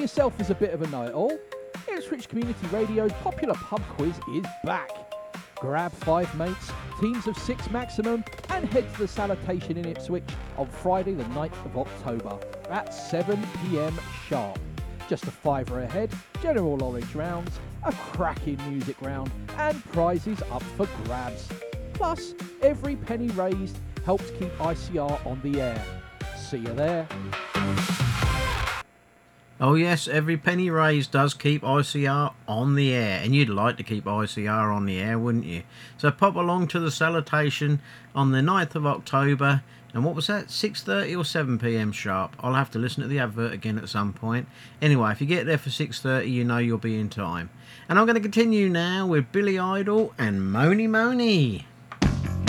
yourself as a bit of a know-it-all, Ipswich Community Radio's popular pub quiz is back. Grab 5 mates, teams of 6 maximum, and head to the Salutation in Ipswich on Friday the 9th of October at 7 p.m. sharp. Just a fiver ahead, general orange rounds, a cracking music round, and prizes up for grabs. Plus, every penny raised helps keep ICR on the air. See you there. Oh yes, every penny raised does keep ICR on the air, and you'd like to keep ICR on the air, wouldn't you? So pop along to the Salutation on the 9th of October, and what was that, 6:30 or 7 p.m. sharp? I'll have to listen to the advert again at some point. Anyway, if you get there for 6:30, you know you'll be in time. And I'm going to continue now with Billy Idol and Mony Mony.